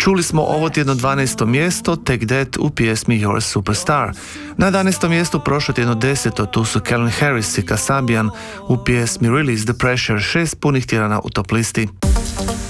Čuli smo ovo tjedno 12. mjesto Take That u pjesmi You're a Superstar. Na 11. mjestu prošlo tjedno 10. tu su Calvin Harris i Kasabian u pjesmi Release the Pressure, 6 punih tjedana u top listi.